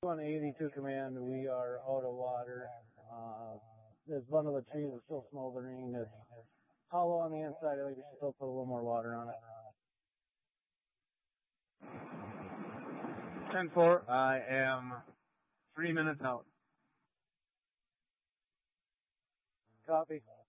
182 command, we are out of water. This bundle of trees is still smoldering. It's hollow on the inside. I think we should still put a little more water on it. 10-4. I am 3 minutes out. Copy.